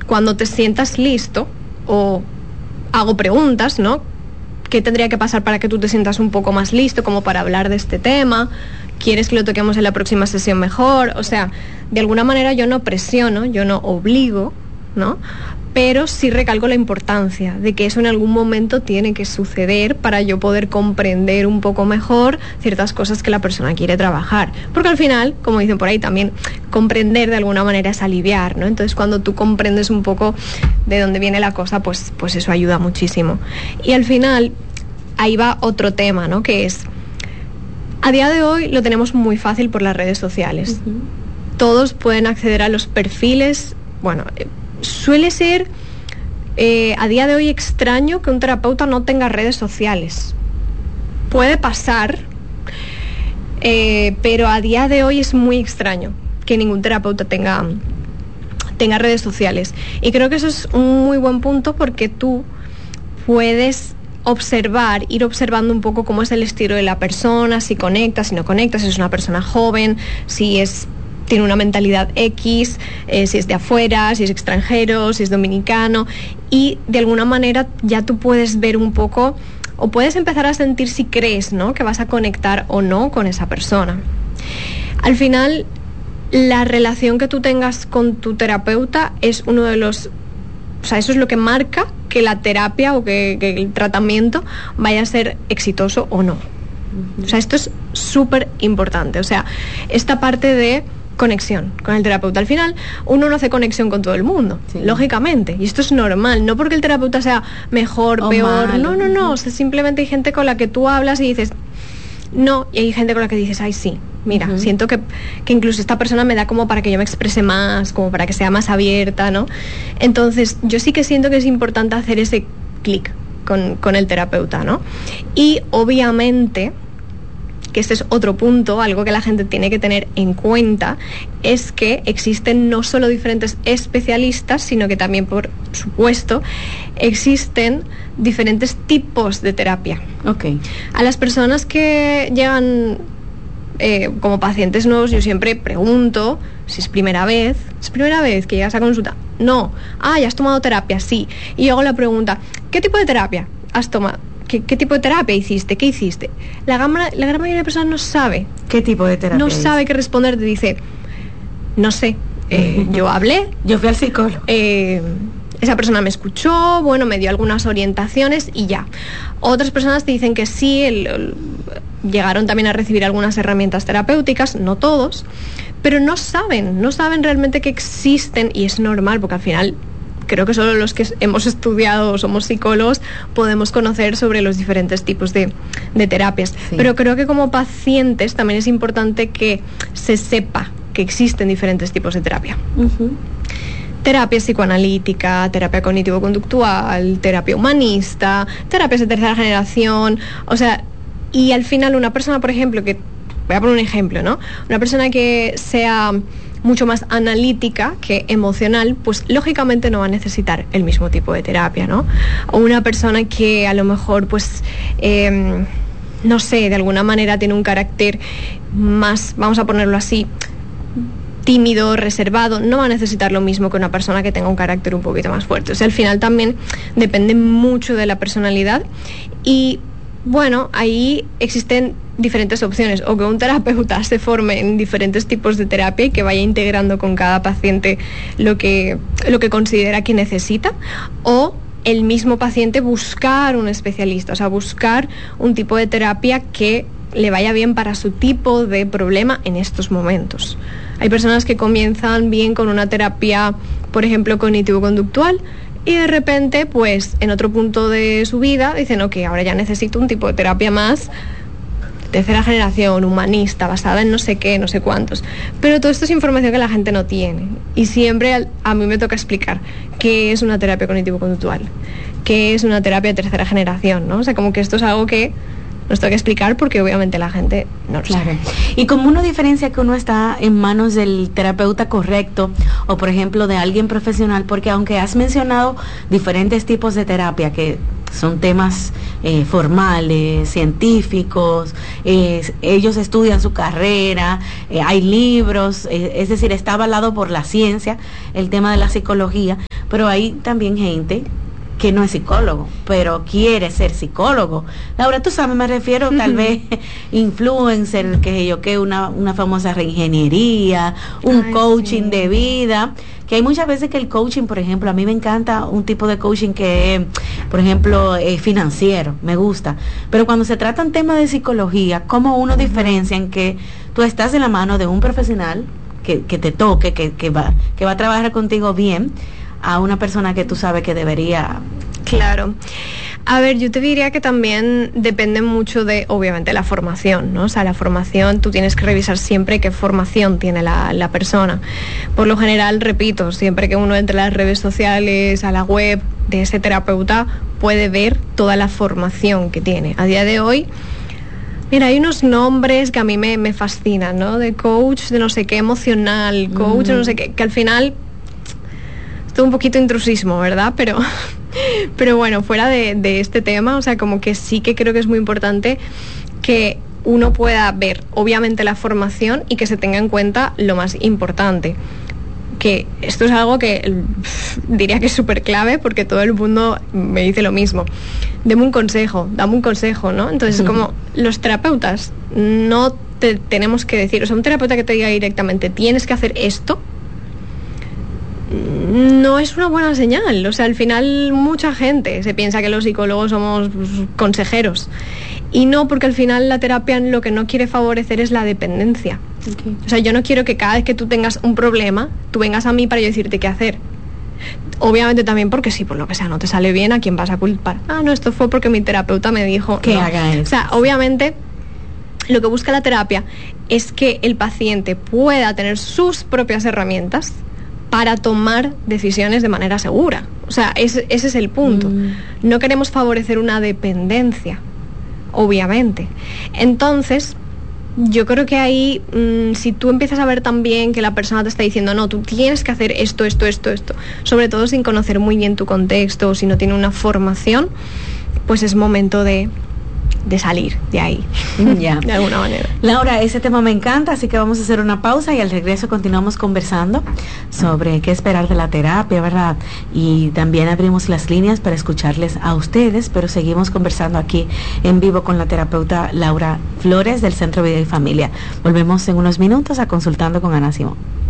cuando te sientas listo, o hago preguntas, ¿no? ¿Qué tendría que pasar para que tú te sientas un poco más listo como para hablar de este tema? ¿Quieres que lo toquemos en la próxima sesión mejor? O sea, de alguna manera yo no presiono, yo no obligo, ¿no? Pero sí recalco la importancia de que eso en algún momento tiene que suceder para yo poder comprender un poco mejor ciertas cosas que la persona quiere trabajar. Porque al final, como dicen por ahí también, comprender de alguna manera es aliviar, ¿no? Entonces cuando tú comprendes un poco de dónde viene la cosa, pues eso ayuda muchísimo. Y al final, ahí va otro tema, ¿no? Que es, a día de hoy lo tenemos muy fácil por las redes sociales. Uh-huh. Todos pueden acceder a los perfiles, bueno, suele ser a día de hoy extraño que un terapeuta no tenga redes sociales. Puede pasar, pero a día de hoy es muy extraño que ningún terapeuta tenga redes sociales. Y creo que eso es un muy buen punto porque tú puedes ir observando un poco cómo es el estilo de la persona, si conecta, si no conecta, si es una persona joven, si tiene una mentalidad X, si es de afuera, si es extranjero, si es dominicano, y de alguna manera ya tú puedes ver un poco, o puedes empezar a sentir si crees, ¿no?, que vas a conectar o no con esa persona. Al final, la relación que tú tengas con tu terapeuta es uno de los, o sea, eso es lo que marca que la terapia o que el tratamiento vaya a ser exitoso o no. O sea, esto es súper importante. O sea, esta parte de conexión con el terapeuta. Al final, uno no hace conexión con todo el mundo, sí, lógicamente, y esto es normal, no porque el terapeuta sea mejor, peor, no, o sea, simplemente hay gente con la que tú hablas y dices no, y hay gente con la que dices, ay, sí, mira, siento que incluso esta persona me da como para que yo me exprese más, como para que sea más abierta, ¿no? Entonces, yo sí que siento que es importante hacer ese clic con el terapeuta, ¿no? Y obviamente, que este es otro punto, algo que la gente tiene que tener en cuenta, es que existen no solo diferentes especialistas, sino que también, por supuesto, existen diferentes tipos de terapia. Okay. A las personas que llegan como pacientes nuevos, yo siempre pregunto si es primera vez que llegas a consulta. No. Ya has tomado terapia, sí. Y yo hago la pregunta, ¿qué tipo de terapia has tomado? ¿Qué tipo de terapia hiciste? ¿Qué hiciste? La gran mayoría de personas no sabe. ¿Qué tipo de terapia? No sabe qué responder. Te dice, no sé, yo hablé. Yo fui al psicólogo. Esa persona me escuchó, bueno, me dio algunas orientaciones y ya. Otras personas te dicen que sí, llegaron también a recibir algunas herramientas terapéuticas, no todos, pero no saben realmente que existen, y es normal porque al final creo que solo los que hemos estudiado o somos psicólogos podemos conocer sobre los diferentes tipos de terapias. Sí. Pero creo que como pacientes también es importante que se sepa que existen diferentes tipos de terapia. Uh-huh. Terapia psicoanalítica, terapia cognitivo-conductual, terapia humanista, terapias de tercera generación, o sea, y al final una persona, por ejemplo, que, voy a poner un ejemplo, ¿no? Una persona que sea mucho más analítica que emocional, pues lógicamente no va a necesitar el mismo tipo de terapia, ¿no? O una persona que a lo mejor, pues, no sé, de alguna manera tiene un carácter más, vamos a ponerlo así, tímido, reservado, no va a necesitar lo mismo que una persona que tenga un carácter un poquito más fuerte. O sea, al final también depende mucho de la personalidad y, bueno, ahí existen diferentes opciones, o que un terapeuta se forme en diferentes tipos de terapia y que vaya integrando con cada paciente lo que considera que necesita, o el mismo paciente buscar un especialista, o sea, buscar un tipo de terapia que le vaya bien para su tipo de problema en estos momentos. Hay personas que comienzan bien con una terapia, por ejemplo, cognitivo-conductual, y de repente, pues, en otro punto de su vida dicen, ok, ahora ya necesito un tipo de terapia más tercera generación, humanista, basada en no sé qué, no sé cuántos. Pero todo esto es información que la gente no tiene. Y siempre a mí me toca explicar qué es una terapia cognitivo-conductual, qué es una terapia de tercera generación, ¿no? O sea, como que esto es algo que nos toca explicar porque obviamente la gente no lo sabe. Y como uno diferencia que uno está en manos del terapeuta correcto o, por ejemplo, de alguien profesional, porque aunque has mencionado diferentes tipos de terapia que son temas formales, científicos, ellos estudian su carrera, hay libros, es decir, está avalado por la ciencia el tema de la psicología, pero hay también gente que no es psicólogo, pero quiere ser psicólogo. Laura, tú sabes, me refiero tal vez influencer, que yo que una famosa reingeniería, un coaching de vida, que hay muchas veces que el coaching, por ejemplo, a mí me encanta un tipo de coaching que, por ejemplo, financiero, me gusta, pero cuando se tratan temas de psicología, ¿cómo uno diferencia en que tú estás en la mano de un profesional que te toque, que va a trabajar contigo bien, a una persona que tú sabes que debería? Claro. A ver, yo te diría que también depende mucho de, obviamente, la formación, ¿no? O sea, la formación, tú tienes que revisar siempre qué formación tiene la persona. Por lo general, repito, siempre que uno entre a las redes sociales, a la web de ese terapeuta, puede ver toda la formación que tiene. A día de hoy, mira, hay unos nombres que a mí me fascinan, ¿no? De coach de no sé qué emocional, coach de no sé qué, que al final es todo un poquito intrusismo, ¿verdad? Pero bueno, fuera de este tema, o sea, como que sí que creo que es muy importante que uno pueda ver, obviamente, la formación y que se tenga en cuenta lo más importante. Que esto es algo que diría que es súper clave, porque todo el mundo me dice lo mismo. Dame un consejo, ¿no? Entonces, como los terapeutas no te tenemos que decir, o sea, un terapeuta que te diga directamente, tienes que hacer esto, no es una buena señal. O sea, al final mucha gente se piensa que los psicólogos somos consejeros, y no, porque al final la terapia lo que no quiere favorecer es la dependencia. Okay. O sea, yo no quiero que cada vez que tú tengas un problema, tú vengas a mí para yo decirte qué hacer. Obviamente también porque si por lo que sea no te sale bien, ¿a quién vas a culpar? Ah, no, esto fue porque mi terapeuta me dijo que no. Haga eso. O sea, obviamente lo que busca la terapia es que el paciente pueda tener sus propias herramientas para tomar decisiones de manera segura. O sea, ese es el punto. No queremos favorecer una dependencia, obviamente. Entonces, yo creo que ahí, si tú empiezas a ver también que la persona te está diciendo, no, tú tienes que hacer esto, sobre todo sin conocer muy bien tu contexto, o si no tiene una formación, pues es momento de salir de ahí, ya. De alguna manera. Laura, ese tema me encanta, así que vamos a hacer una pausa y al regreso continuamos conversando sobre qué esperar de la terapia, ¿verdad? Y también abrimos las líneas para escucharles a ustedes, pero seguimos conversando aquí en vivo con la terapeuta Laura Flores del Centro Vida y Familia. Volvemos en unos minutos a Consultando con Ana Simón.